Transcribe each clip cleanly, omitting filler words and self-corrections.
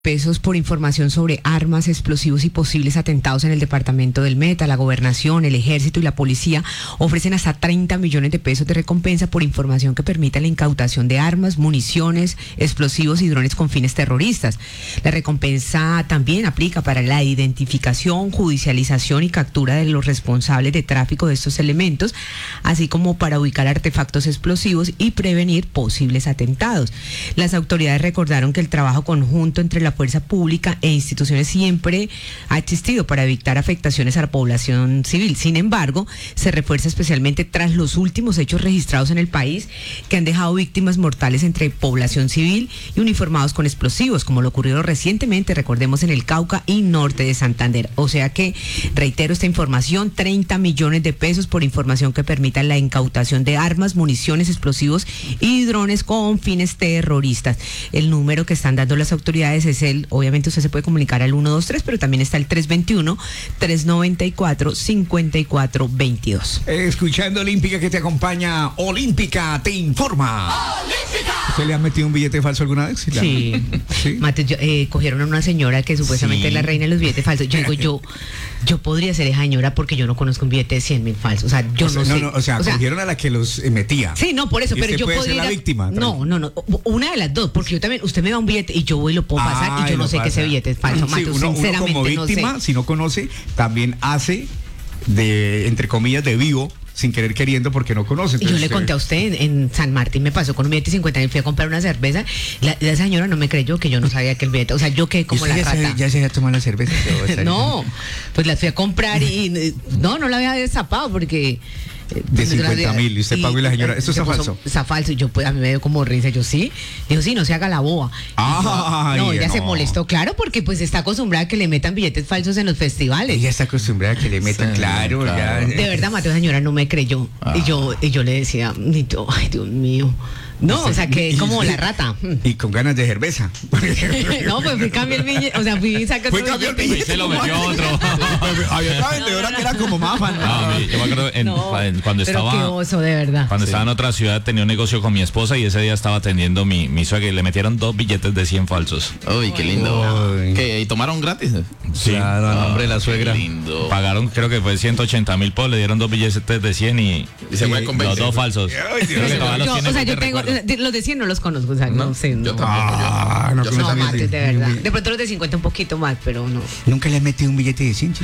pesos por información sobre armas, explosivos y posibles atentados en el departamento del Meta. La gobernación, el ejército y la policía ofrecen hasta 30 millones de pesos de recompensa por información que permita la incautación de armas, municiones, explosivos y drones con fines terroristas. La recompensa también aplica para la identificación, judicialización y captura de los responsables de tráfico de estos elementos, así como para ubicar artefactos explosivos y prevenir posibles atentados. Las autoridades recordaron que el trabajo conjunto entre la fuerza pública e instituciones siempre ha existido para evitar afectaciones a la población civil. Sin embargo, se refuerza especialmente tras los últimos hechos registrados en el país que han dejado víctimas mortales entre población civil y uniformados con explosivos, como lo ocurrido recientemente, recordemos, en el Cauca y norte de Santander. O sea que, reitero esta información, 30 millones de pesos por información que permita la incautación de armas, municiones, explosivos y drones con fines terroristas. El número que están dando las autoridades es obviamente usted se puede comunicar al 123, pero también está el 321-394-5422. Escuchando Olímpica que te acompaña, Olímpica te informa. ¡Olímpica! ¿Usted le ha metido un billete falso alguna vez? Sí. ¿Sí? Mate, cogieron a una señora que supuestamente es la reina de los billetes falsos. Yo digo, yo podría ser esa señora porque yo no conozco un billete de 100.000 falsos. O sea, yo no sé. O sea, cogieron a la que los metía. Sí, no, por eso, pero yo podría ser la víctima. No, una de las dos, porque yo también, usted me da un billete y yo voy y lo puedo pasar y yo no sé que ese billete es falso. Sí, uno como víctima, no sé. Si no conoce, también hace de, entre comillas, de vivo, sin querer queriendo, porque no conoce. Yo le conté a usted en San Martín, me pasó con un billete de 50.000, fui a comprar una cerveza, la señora no me creyó que yo no sabía que el billete, o sea, yo quedé como la rata. Ya se había tomado la cerveza. No, pues la fui a comprar y no la había destapado porque... De 50.000 y usted pagó y la señora, esto está falso. Está falso, y yo pues a mí me dio como risa, yo sí, digo sí, no se haga la boba. Ella se molestó, claro, porque pues está acostumbrada a que le metan billetes falsos en los festivales. Ella está acostumbrada a que le metan, claro. Ya. De verdad, Mateo, señora no me creyó. Y yo le decía, ay, Dios mío. No, o sea, que como la rata. Y con ganas de cerveza. No, pues fui cambié el billete, o sea, fui y saqué otro billete. Y se lo metió otro. Había otra vendedora que era como mafa. Yo me acuerdo cuando estaba... Qué oso, de verdad. Cuando estaba en otra ciudad tenía un negocio con mi esposa y ese día estaba atendiendo mi suegra y le metieron 2 billetes de 100 falsos. Uy, qué lindo. ¿Qué? ¿Y tomaron gratis? Sí. Claro, a nombre de la suegra. Lindo. Pagaron, creo que fue 180.000 pesos, le dieron 2 billetes de 100 y se fue con los 2 falsos. O sea, yo tengo... Los de 100 no los conozco, o sea, no sé. Yo tampoco. No, Mate, de verdad. De pronto los de 50 un poquito más, pero no. Nunca le he metido un billete de 100, chico.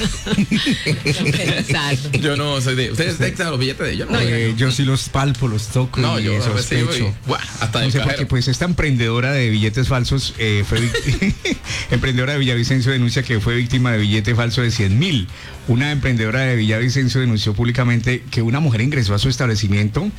Yo no soy de... ¿Ustedes detectan los billetes de ellos? No, yo sí los palpo, los toco y yo sospecho. Hasta no sé, porque pues esta emprendedora de billetes falsos emprendedora de Villavicencio denuncia que fue víctima de billete falso de 100.000. Una emprendedora de Villavicencio denunció públicamente que una mujer ingresó a su establecimiento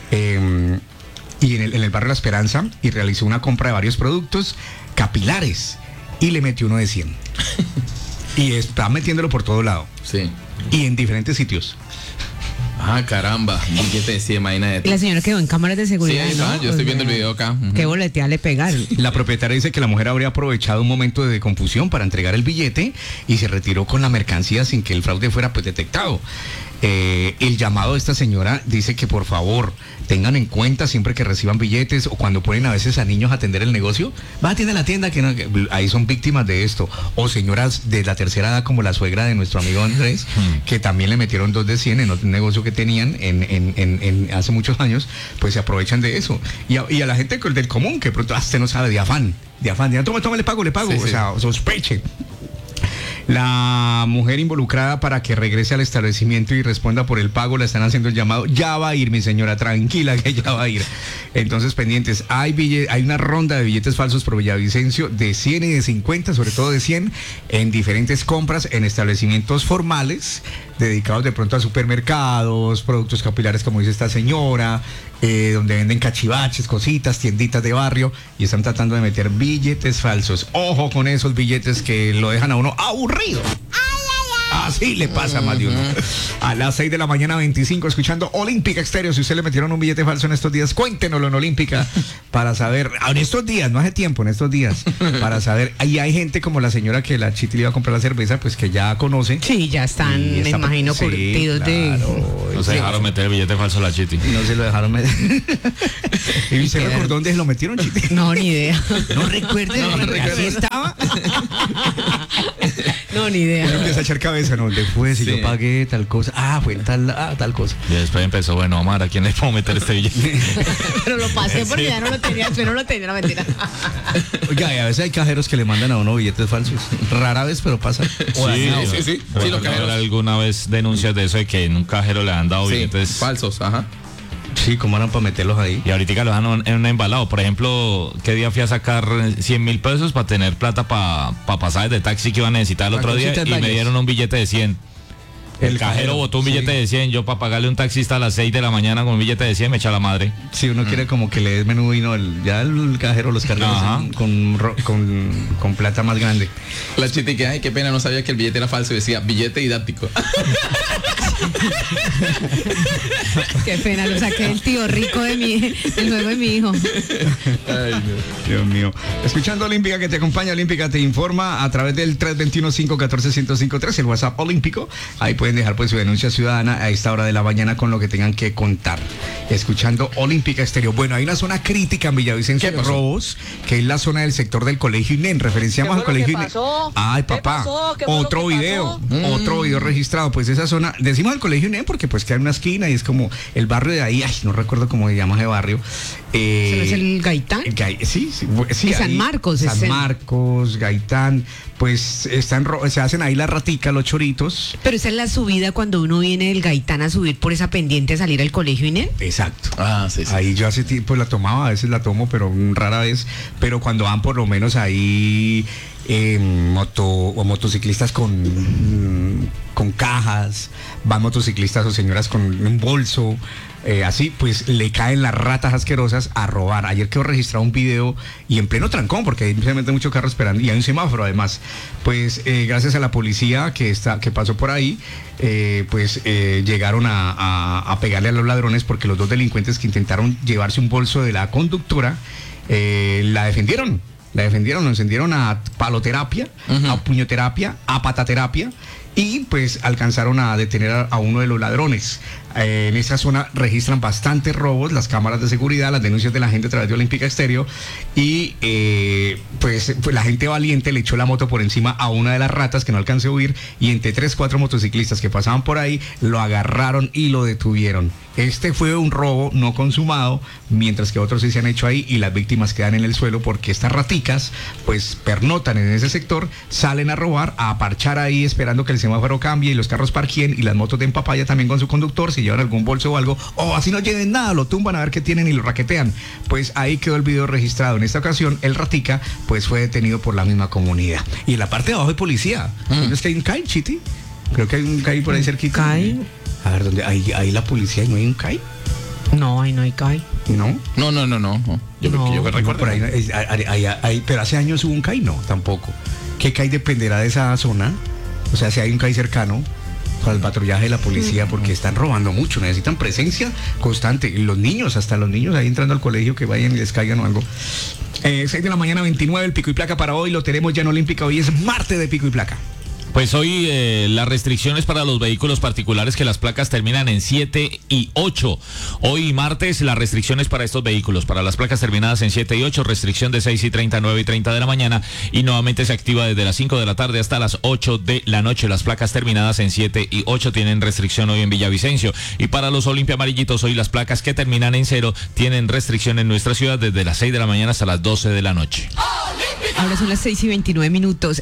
y en el barrio La Esperanza y realizó una compra de varios productos capilares y le metió uno de 100. Y está metiéndolo por todo lado. Sí. Y en diferentes sitios. Ah, caramba, billete de 100, imagínate. Y la señora quedó en cámaras de seguridad. Sí, ¿no? Yo estoy viendo el video acá. Qué boletea le pegaron. La propietaria dice que la mujer habría aprovechado un momento de confusión para entregar el billete y se retiró con la mercancía sin que el fraude fuera pues detectado. El llamado de esta señora dice que por favor tengan en cuenta siempre que reciban billetes o cuando ponen a veces a niños a atender el negocio, va a atender la tienda, que ahí son víctimas de esto, o señoras de la tercera edad como la suegra de nuestro amigo Andrés, que también le metieron 2 de 100 en otro negocio que tenían en hace muchos años, pues se aprovechan de eso, y a la gente del común que pronto usted no sabe, de afán, toma, le pago, sí, o sea, sospeche. La mujer involucrada para que regrese al establecimiento y responda por el pago, le están haciendo el llamado. Ya va a ir, mi señora, tranquila que ya va a ir. Entonces, pendientes, hay una ronda de billetes falsos por Villavicencio de 100 y de 50, sobre todo de 100, en diferentes compras en establecimientos formales, dedicados de pronto a supermercados, productos capilares, como dice esta señora, donde venden cachivaches, cositas, tienditas de barrio, y están tratando de meter billetes falsos. Ojo con esos billetes que lo dejan a uno aburrido. ¡Ay, ay, Así le pasa a más de uno. A las 6 de la mañana 25, escuchando Olímpica Estéreo. Si usted le metieron un billete falso en estos días, cuéntenoslo en Olímpica para saber, en estos días, no hace tiempo, en estos días, para saber. Ahí hay gente como la señora que la Chiti le iba a comprar la cerveza, pues que ya conoce. Sí, ya están, Y me está- imagino, sí, curtidos claro. No se dejaron meter el billete falso a la Chiti. No se lo dejaron meter. ¿Y se Quedaron- recordó dónde lo metieron, Chiti? No, ni idea. No recuerde, No recuerde. así estaba. No, ni idea. Uno empieza a echar cabeza, ¿no? ¿Dónde fue? Si Sí. yo pagué tal cosa. Ah, fue en tal cosa. Y después empezó, bueno, Omar, ¿a quién le puedo meter este billete? Pero lo pasé porque Sí. ya no lo tenía, pero no lo tenía, no, mentira. Oiga, y a veces hay cajeros que le mandan a uno billetes falsos. Rara vez, pero pasa. Sí, sí. Bueno, Sí, los cajeros. alguna vez denuncias de eso de que en un cajero le han dado Sí, billetes falsos, ajá. Sí, ¿cómo eran para meterlos ahí? y ahorita los dan en un embalado. Por ejemplo, ¿qué día fui a sacar 100.000 pesos para tener plata para pasajes de taxi que iba a necesitar el Para otro día? cositas Y me varias. dieron un billete de 100. El cajero botó un billete de 100. Yo para pagarle a un taxista a las 6 de la mañana con un billete de 100 me echa la madre. Si uno quiere como que le des menú y no, ya el cajero los carga Ajá. con plata más grande. La Chiti que, ay, qué pena, no sabía que el billete era falso y decía billete didáctico. Qué pena, lo saqué del tío rico del juego de mi hijo. Ay, no. Dios mío. Escuchando Olímpica, que te acompaña, Olímpica te informa a través del 321-514-1053, el WhatsApp Olímpico. Ahí pueden dejar pues su denuncia ciudadana a esta hora de la mañana con lo que tengan que contar. Escuchando Olímpica Estéreo. Bueno, hay una zona crítica en Villavicencio ¿Qué de pasó? robos, que es la zona del sector del Colegio INEN. Referenciamos al ¿Qué fue lo Colegio que INEN. pasó? Ay, ¿Qué papá. pasó? ¿Qué fue lo Otro que video. pasó? Otro video registrado. Pues esa zona, decimos el Colegio INEN porque pues queda en una esquina y es como el barrio de ahí. Ay, no recuerdo cómo se llama ese barrio. ¿Ese no es el Gaitán? Sí, sí, Y San ahí, Marcos, es San el- Marcos, Gaitán, pues se hacen ahí las raticas, los choritos. Pero esa es la subida cuando uno viene del Gaitán a subir por esa pendiente a salir al colegio Inés. Exacto. Ah, sí, sí. Ahí yo hace tiempo la tomaba, a veces la tomo, pero rara vez. Pero cuando van por lo menos ahí motociclistas con cajas, van motociclistas o señoras con un bolso, así, pues le caen las ratas asquerosas a robar. Ayer quedó registrado un video y en pleno trancón, porque hay simplemente mucho carro esperando y hay un semáforo además. Pues gracias a la policía que pasó por ahí, llegaron a pegarle a los ladrones porque los dos delincuentes que intentaron llevarse un bolso de la conductora la defendieron, lo encendieron a paloterapia, a puñoterapia, a pataterapia y pues alcanzaron a detener a uno de los ladrones. En esa zona registran bastantes robos, las cámaras de seguridad, las denuncias de la gente a través de Olímpica Estéreo y pues la gente valiente le echó la moto por encima a una de las ratas que no alcanzó a huir y entre 3-4 motociclistas que pasaban por ahí lo agarraron y lo detuvieron. Este fue un robo no consumado, mientras que otros sí se han hecho ahí y las víctimas quedan en el suelo porque estas raticas pues pernotan en ese sector, salen a robar, a parchar ahí esperando que el semáforo cambie y los carros parqueen y las motos den papaya también con su conductor, si llevan algún bolso o algo, o así no lleven nada, lo tumban a ver qué tienen y lo raquetean. Pues ahí quedó el video registrado. En esta ocasión el ratica pues fue detenido por la misma comunidad. Y en la parte de abajo hay policía. ¿No es que hay un CAI, Chiti? Creo que hay un CAI por ahí cerquita. ¿CAI? A ver, ¿dónde? Ahí la policía y no hay un CAI, No, ahí no hay CAI. ¿no? No. Yo No. recuerdo Por ahí, pero hace años hubo un CAI, no, tampoco. ¿Qué CAI dependerá de esa zona? O sea, si hay un CAI cercano para el patrullaje de la policía, porque están robando mucho, necesitan presencia constante. Y los niños, hasta los niños ahí entrando al colegio, que vayan y les caigan o algo. 6 de la mañana, 29, el pico y placa para hoy, lo tenemos ya en Olímpica, hoy es martes de pico y placa. Pues hoy las restricciones para los vehículos particulares que las placas terminan en 7 y 8. Hoy martes las restricciones para estos vehículos, para las placas terminadas en 7 y 8, restricción de 6:30, 9:30 de la mañana y nuevamente se activa desde las 5 de la tarde hasta las 8 de la noche. Las placas terminadas en 7 y 8 tienen restricción hoy en Villavicencio. Y para los Olimpia Amarillitos, hoy las placas que terminan en 0 tienen restricción en nuestra ciudad desde las 6 de la mañana hasta las 12 de la noche. Ahora son las 6:29.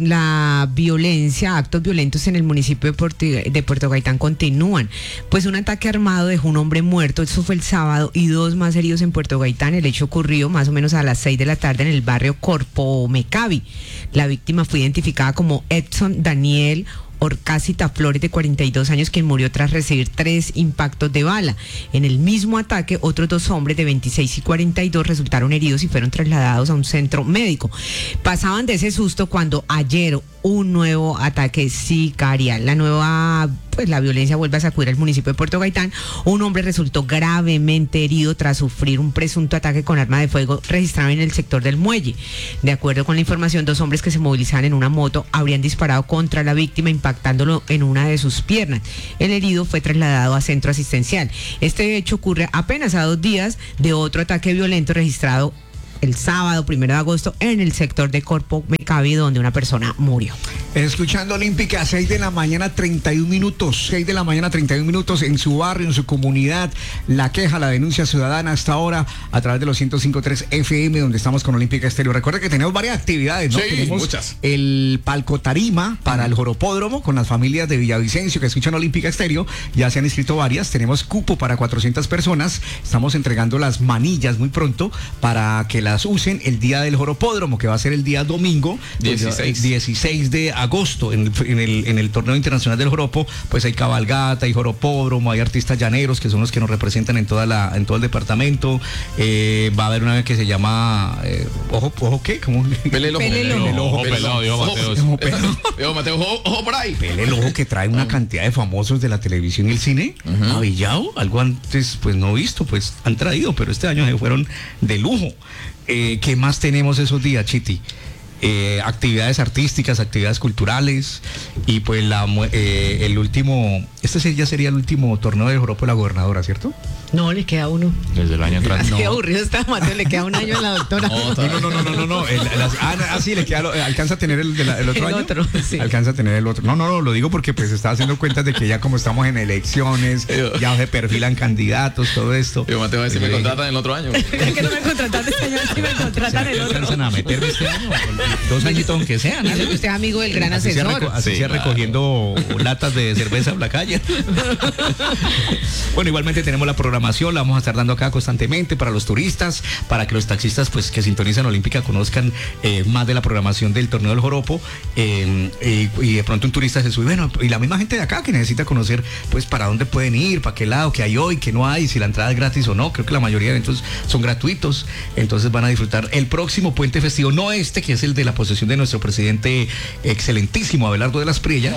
La violencia, actos violentos en el municipio de Puerto Gaitán continúan. Pues un ataque armado dejó un hombre muerto, eso fue el sábado, y 2 más heridos en Puerto Gaitán. El hecho ocurrió más o menos a las 6 de la tarde en el barrio Corpomecabi. La víctima fue identificada como Edson Daniel Orcácita Flores, de 42 años, quien murió tras recibir 3 impactos de bala. En el mismo ataque, otros 2 hombres de 26 y 42 resultaron heridos y fueron trasladados a un centro médico. Pasaban de ese susto cuando ayer un nuevo ataque sicarial. La violencia vuelve a sacudir al municipio de Puerto Gaitán. Un hombre resultó gravemente herido tras sufrir un presunto ataque con arma de fuego registrado en el sector del muelle. De acuerdo con la información, 2 hombres que se movilizaban en una moto habrían disparado contra la víctima, impactándolo en una de sus piernas. El herido fue trasladado a centro asistencial. Este hecho ocurre apenas a 2 días de otro ataque violento registrado el sábado 1 de agosto en el sector de Corpo Mecabi, donde una persona murió. Escuchando Olímpica, 6 de la mañana, 31 minutos. 6 de la mañana, 31 minutos en su barrio, en su comunidad. La queja, la denuncia ciudadana hasta ahora a través de los 105.3 FM, donde estamos con Olímpica Estéreo. Recuerda que tenemos varias actividades, ¿no? Sí, tenemos muchas. El palco tarima para el joropódromo con las familias de Villavicencio que escuchan Olímpica Estéreo. Ya se han inscrito varias. Tenemos cupo para 400 personas. Estamos entregando las manillas muy pronto para que las usen el día del joropódromo, que va a ser el día domingo 16 de agosto en el torneo internacional del joropo. Pues hay cabalgata, hay joropódromo, hay artistas llaneros que son los que nos representan en todo el departamento. Va a haber una que se llama ojo ¿qué? ¿Cómo? Pele el ojo pelado, dijo Mateos. Digo, Mateo, ojo por ahí. Pele el ojo, que trae una cantidad de famosos de la televisión y el cine. Avillado, algo antes pues no visto, pues han traído, pero este año se fueron de lujo. ¿Qué más tenemos esos días, Chiti? Actividades artísticas, actividades culturales y pues el último, ya sería el último torneo del joropo de la gobernadora, ¿cierto? No, le queda uno. Desde el año entrante. Qué aburrido está, Mateo, le queda un año a la doctora. No. Sí, le queda, alcanza a tener el otro año. Sí. Alcanza a tener el otro. No, lo digo porque pues estaba haciendo cuentas de que ya como estamos en elecciones, ya se perfilan candidatos, todo esto. Yo, Mateo, a ver si me contratan el otro año. Que no me contrataste este año, si me contratan el otro. Alcanzan a meterme este año, 2 añitos aunque sean. ¿No? Usted es amigo del gran asesor. Así sea recogiendo latas de cerveza en la calle. Bueno, igualmente tenemos la programación, la vamos a estar dando acá constantemente para los turistas, para que los taxistas pues que sintonizan Olímpica conozcan más de la programación del torneo del joropo, y de pronto un turista se sube, bueno, y la misma gente de acá que necesita conocer pues para dónde pueden ir, para qué lado, qué hay hoy, qué no hay, si la entrada es gratis o no. Creo que la mayoría de eventos son gratuitos, entonces van a disfrutar el próximo puente festivo, no este, que es el de la posesión de nuestro presidente excelentísimo Abelardo de las Priellas.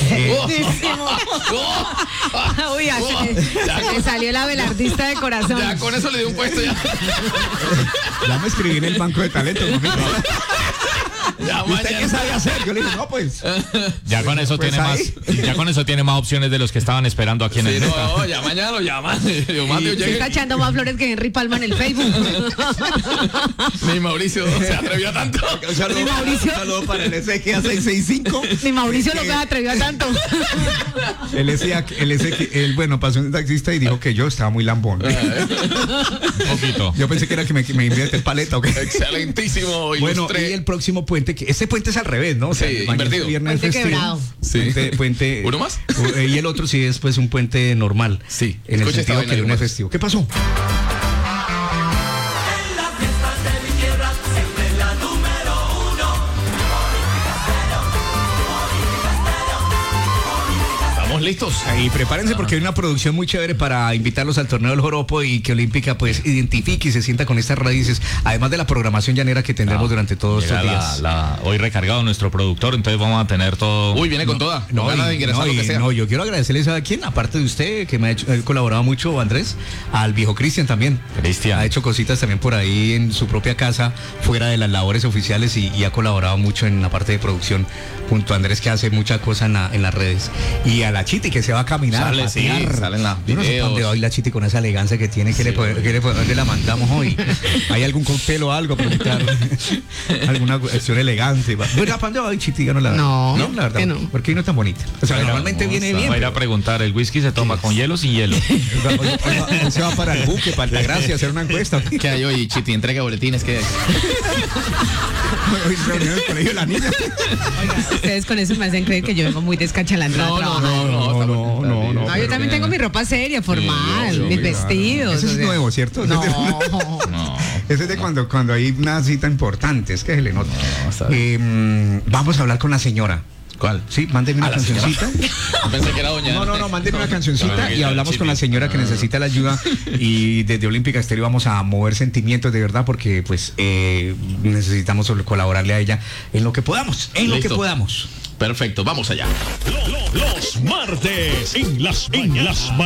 Uy, le salió el abelardista de corazón. Ya con eso le dio un puesto ya. Ya me escribí en el banco de talentos, ¿no? Ya, ¿Usted qué sabe hacer? Yo le dije, no, pues. Ya con eso pues tiene ahí. ya con eso tiene más opciones de los que estaban esperando aquí en el Sí, Meta. no, ya mañana lo llaman. Yo, Mateo, Se está echando más flores que Henry Palma en el Facebook. Ni Mauricio se atrevió a tanto. Un saludo para el SGA 665. Ni Mauricio lo que atrevió a tanto. Él, bueno, pasó un taxista y dijo que yo estaba muy lambón. Un poquito. Yo pensé que era que me iba a meter paleta o qué. Excelentísimo. Bueno, y el próximo puente, que este puente es al revés, ¿no? O sea, Sí, mañana invertido. Viernes Puente festivo. quebrado. Sí. Puente, ¿Uno más? Y el otro sí es pues un puente normal. Sí. En el Escucha esta sentido vaina, que no es Dios. festivo. ¿Qué pasó? Estamos listos. Y prepárense porque hay una producción muy chévere para invitarlos al torneo del joropo y que Olímpica pues identifique y se sienta con estas raíces, además de la programación llanera que tendremos durante todos estos días. Hoy recargado nuestro productor, entonces vamos a tener todo. Uy, viene con toda. No gana de ingresar lo que sea. No, yo quiero agradecerles a quien, aparte de usted, que me ha colaborado mucho, Andrés, al viejo Cristian también. Cristian. Ha hecho cositas también por ahí en su propia casa, fuera de las labores oficiales y ha colaborado mucho en la parte de producción junto a Andrés, que hace mucha cosa en las redes. Y a la Chiti, que se va a caminar. Sale, a sí, patear. salen las Yo no sé videos. para dónde va hoy la Chiti con esa elegancia que tiene. ¿Dónde la mandamos hoy? ¿Hay algún cóctel o algo para invitar? ¿Alguna cuestión elegante? Bueno, ¿para dónde va hoy, Chiti? Ya no, la verdad. que no. ¿Por qué no tan bonita? O sea, normalmente viene bien. Va a ir a preguntar, ¿el whisky se toma con hielo o sin hielo? Él se va para el buque, para Altagracia, a hacer una encuesta. ¿Qué hay hoy, Chiti? Entrega boletines, ¿qué hay? Hoy reunión en el colegio de la niña. Oiga, ustedes con eso me hacen creer que yo vengo muy descachalandrada. No, a trabajar. No, No, yo también tengo mi ropa seria, formal, Sí, mis vestidos. Ese es o sea. nuevo, ¿cierto? No. No. Ese es de cuando hay una cita importante, es que se le nota. No, está bien. Vamos a hablar con la señora. ¿Cuál? Sí, mándeme una la señora. cancioncita. Pensé que era doña. No, mándeme una cancioncita y hablamos con la señora que Ah. necesita la ayuda y desde Olímpica Estéreo vamos a mover sentimientos de verdad porque pues necesitamos colaborarle a ella en lo que podamos, Listo. Perfecto, vamos allá. Los martes en las mañanas.